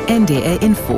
NDR Info.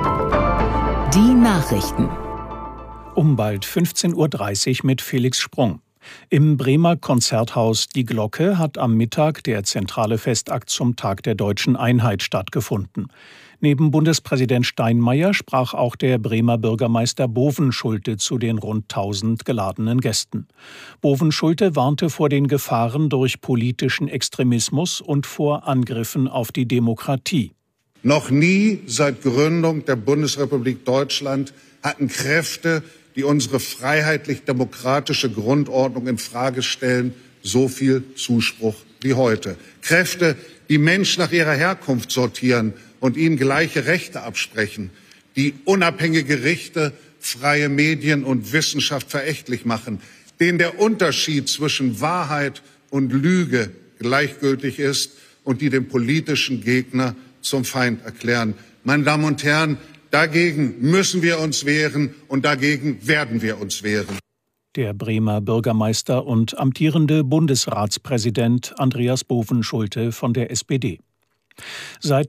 Die Nachrichten. Um bald 15:30 Uhr mit Felix Sprung. Im Bremer Konzerthaus Die Glocke hat am Mittag der zentrale Festakt zum Tag der Deutschen Einheit stattgefunden. Neben Bundespräsident Steinmeier sprach auch der Bremer Bürgermeister Bovenschulte zu den rund 1000 geladenen Gästen. Bovenschulte warnte vor den Gefahren durch politischen Extremismus und vor Angriffen auf die Demokratie. Noch nie seit Gründung der Bundesrepublik Deutschland hatten Kräfte, die unsere freiheitlich-demokratische Grundordnung in Frage stellen, so viel Zuspruch wie heute. Kräfte, die Menschen nach ihrer Herkunft sortieren und ihnen gleiche Rechte absprechen, die unabhängige Gerichte, freie Medien und Wissenschaft verächtlich machen, denen der Unterschied zwischen Wahrheit und Lüge gleichgültig ist und die den politischen Gegner zum Feind erklären. Meine Damen und Herren, dagegen müssen wir uns wehren und dagegen werden wir uns wehren. Der Bremer Bürgermeister und amtierende Bundesratspräsident Andreas Bovenschulte von der SPD. Seit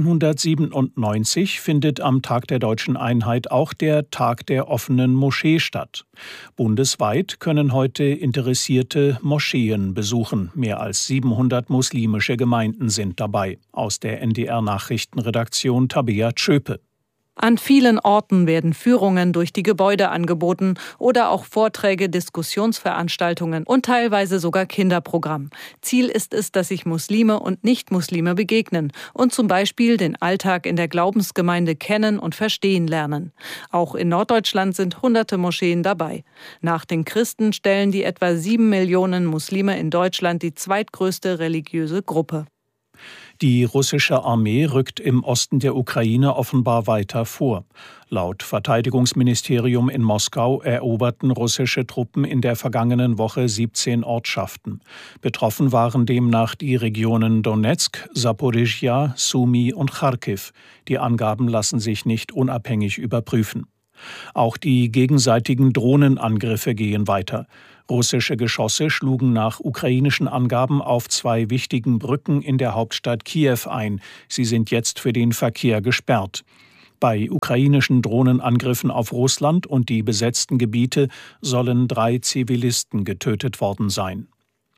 1997 findet am Tag der Deutschen Einheit auch der Tag der offenen Moschee statt. Bundesweit können heute Interessierte Moscheen besuchen. Mehr als 700 muslimische Gemeinden sind dabei. Aus der NDR-Nachrichtenredaktion Tabea Tschöpe. An vielen Orten werden Führungen durch die Gebäude angeboten oder auch Vorträge, Diskussionsveranstaltungen und teilweise sogar Kinderprogramm. Ziel ist es, dass sich Muslime und Nichtmuslime begegnen und zum Beispiel den Alltag in der Glaubensgemeinde kennen und verstehen lernen. Auch in Norddeutschland sind hunderte Moscheen dabei. Nach den Christen stellen die etwa 7 Millionen Muslime in Deutschland die zweitgrößte religiöse Gruppe. Die russische Armee rückt im Osten der Ukraine offenbar weiter vor. Laut Verteidigungsministerium in Moskau eroberten russische Truppen in der vergangenen Woche 17 Ortschaften. Betroffen waren demnach die Regionen Donezk, Saporischschja, Sumy und Charkiw. Die Angaben lassen sich nicht unabhängig überprüfen. Auch die gegenseitigen Drohnenangriffe gehen weiter. Russische Geschosse schlugen nach ukrainischen Angaben auf 2 wichtigen Brücken in der Hauptstadt Kiew ein. Sie sind jetzt für den Verkehr gesperrt. Bei ukrainischen Drohnenangriffen auf Russland und die besetzten Gebiete sollen 3 Zivilisten getötet worden sein.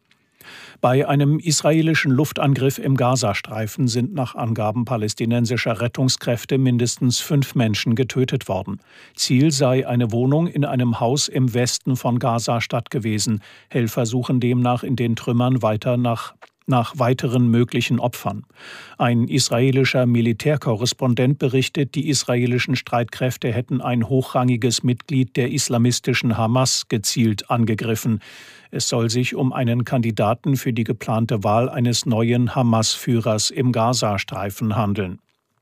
Bei einem israelischen Luftangriff im Gazastreifen sind nach Angaben palästinensischer Rettungskräfte mindestens 5 Menschen getötet worden. Ziel sei eine Wohnung in einem Haus im Westen von Gaza-Stadt gewesen. Helfer suchen demnach in den Trümmern weiter nach weiteren möglichen Opfern. Ein israelischer Militärkorrespondent berichtet, die israelischen Streitkräfte hätten ein hochrangiges Mitglied der islamistischen Hamas gezielt angegriffen. Es soll sich um einen Kandidaten für die geplante Wahl eines neuen Hamas-Führers im Gazastreifen handeln.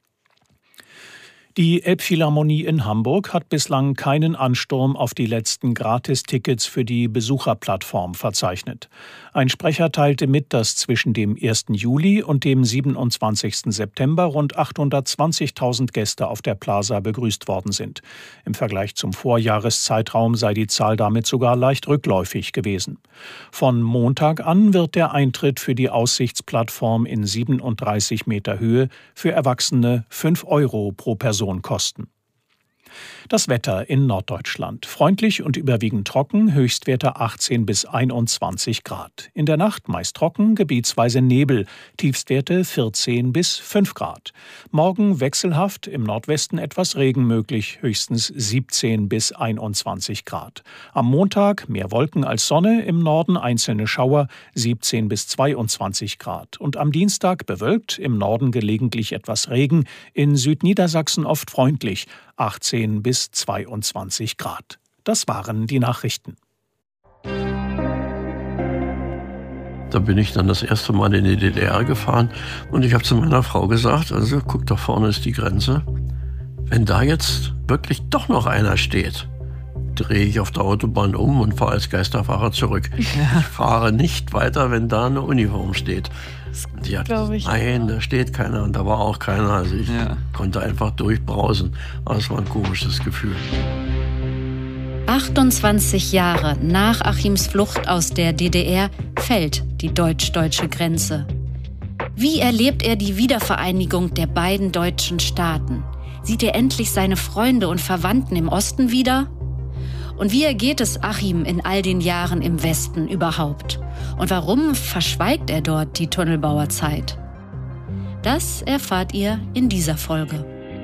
Die Elbphilharmonie in Hamburg hat bislang keinen Ansturm auf die letzten Gratistickets für die Besucherplattform verzeichnet. Ein Sprecher teilte mit, dass zwischen dem 1. Juli und dem 27. September rund 820.000 Gäste auf der Plaza begrüßt worden sind. Im Vergleich zum Vorjahreszeitraum sei die Zahl damit sogar leicht rückläufig gewesen. Von Montag an wird der Eintritt für die Aussichtsplattform in 37 Meter Höhe für Erwachsene 5 € pro Person kosten. Das Wetter in Norddeutschland. Freundlich und überwiegend trocken, Höchstwerte 18 bis 21 Grad. In der Nacht meist trocken, gebietsweise Nebel, Tiefstwerte 14 bis 5 Grad. Morgen wechselhaft, im Nordwesten etwas Regen möglich, höchstens 17 bis 21 Grad. Am Montag mehr Wolken als Sonne, im Norden einzelne Schauer, 17 bis 22 Grad. Und am Dienstag bewölkt, im Norden gelegentlich etwas Regen, in Südniedersachsen oft freundlich, 18 bis 22 Grad. Das waren die Nachrichten. Da bin ich dann das erste Mal in die DDR gefahren und ich habe zu meiner Frau gesagt, also guck, da vorne ist die Grenze. Wenn da jetzt wirklich doch noch einer steht, drehe ich auf der Autobahn um und fahre als Geisterfahrer zurück. Ja. Ich fahre nicht weiter, wenn da eine Uniform steht. Die hat gesagt, nein, da steht keiner und da war auch keiner. Also ich konnte einfach durchbrausen. Aber es war ein komisches Gefühl. 28 Jahre nach Achims Flucht aus der DDR fällt die deutsch-deutsche Grenze. Wie erlebt er die Wiedervereinigung der beiden deutschen Staaten? Sieht er endlich seine Freunde und Verwandten im Osten wieder? Und wie ergeht es Achim in all den Jahren im Westen überhaupt? Und warum verschweigt er dort die Tunnelbauerzeit? Das erfahrt ihr in dieser Folge.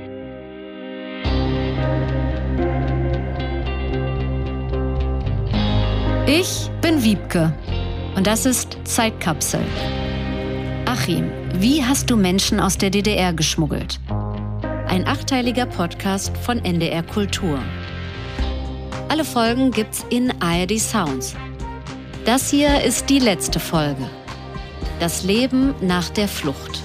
Ich bin Wiebke und das ist Zeitkapsel. Achim, wie hast du Menschen aus der DDR geschmuggelt? Ein 8-teiliger Podcast von NDR Kultur. Alle Folgen gibt's in ARD Sounds. Das hier ist die letzte Folge. Das Leben nach der Flucht.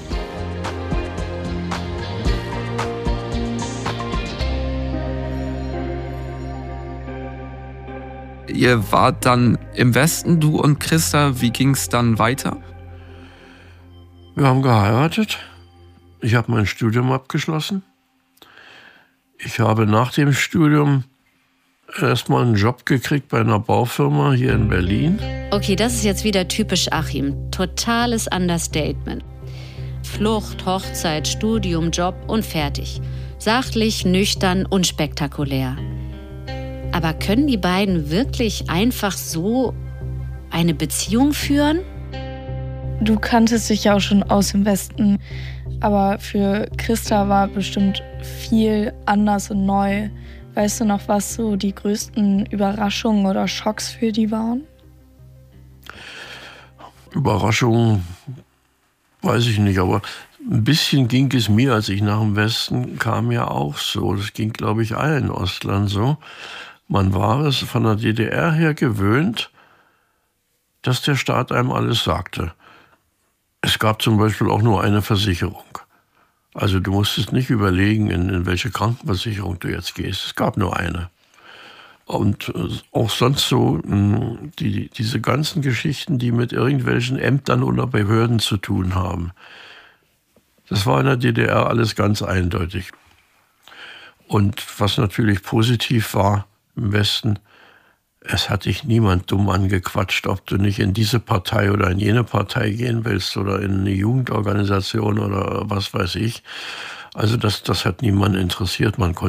Ihr wart dann im Westen, du und Christa. Wie ging's dann weiter? Wir haben geheiratet. Ich habe mein Studium abgeschlossen. Ich habe nach dem Studium erstmal einen Job gekriegt bei einer Baufirma hier in Berlin. Okay, das ist jetzt wieder typisch Achim. Totales Understatement. Flucht, Hochzeit, Studium, Job und fertig. Sachlich, nüchtern, unspektakulär. Aber können die beiden wirklich einfach so eine Beziehung führen? Du kanntest dich ja auch schon aus dem Westen, aber für Christa war bestimmt viel anders und neu. Weißt du noch, was so die größten Überraschungen oder Schocks für die waren? Überraschungen weiß ich nicht, aber ein bisschen ging es mir, als ich nach dem Westen kam, ja auch so. Das ging, glaube ich, allen Ostlern so. Man war es von der DDR her gewöhnt, dass der Staat einem alles sagte. Es gab zum Beispiel auch nur eine Versicherung. Also du musstest nicht überlegen, in welche Krankenversicherung du jetzt gehst. Es gab nur eine. Und auch sonst so diese ganzen Geschichten, die mit irgendwelchen Ämtern oder Behörden zu tun haben. Das war in der DDR alles ganz eindeutig. Und was natürlich positiv war im Westen, es hat dich niemand dumm angequatscht, ob du nicht in diese Partei oder in jene Partei gehen willst oder in eine Jugendorganisation oder was weiß ich. Also das hat niemand interessiert. Man konnte